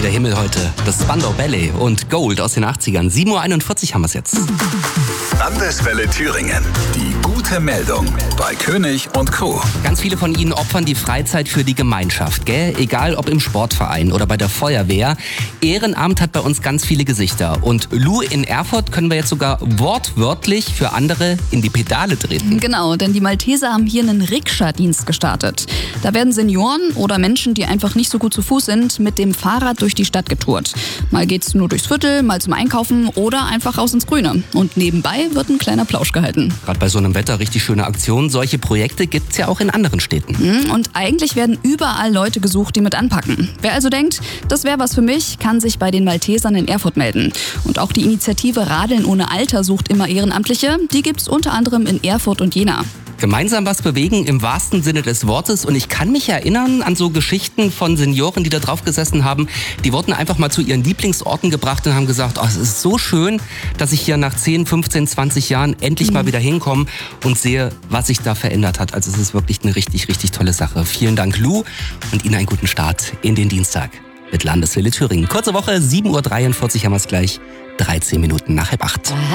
der Himmel heute. Das Spandau Ballet und Gold aus den 80ern. 7:41 Uhr haben wir es jetzt. Landeswelle Thüringen. Die gute Meldung bei König und Co. Ganz viele von Ihnen opfern die Freizeit für die Gemeinschaft, gell? Egal ob im Sportverein oder bei der Feuerwehr. Ehrenamt hat bei uns ganz viele Gesichter. Und Lou, in Erfurt können wir jetzt sogar wortwörtlich für andere in die Pedale treten. Genau, denn die Malteser haben hier einen Rikscha-Dienst gestartet. Da werden Senioren oder Menschen, die einfach nicht so gut zu Fuß sind, mit dem Fahrrad durch die Stadt getourt. Mal geht's nur durchs Viertel, mal zum Einkaufen oder einfach raus ins Grüne. Und nebenbei wird ein kleiner Plausch gehalten. Gerade bei so einem Wetter richtig schöne Aktionen. Solche Projekte gibt's ja auch in anderen Städten. Und eigentlich werden überall Leute gesucht, die mit anpacken. Wer also denkt, das wäre was für mich, kann sich bei den Maltesern in Erfurt melden. Und auch die Initiative Radeln ohne Alter sucht immer Ehrenamtliche. Die gibt's unter anderem in Erfurt und Jena. Gemeinsam was bewegen im wahrsten Sinne des Wortes. Und ich kann mich erinnern an so Geschichten von Senioren, die da drauf gesessen haben. Die wurden einfach mal zu ihren Lieblingsorten gebracht und haben gesagt, oh, es ist so schön, dass ich hier nach 10, 15, 20 Jahren endlich mal wieder hinkomme und sehe, was sich da verändert hat. Also es ist wirklich eine richtig, richtig tolle Sache. Vielen Dank, Lou, und Ihnen einen guten Start in den Dienstag mit Landeswelle Thüringen. Kurze Woche, 7:43 Uhr haben wir es gleich, 13 Minuten nach 7:30.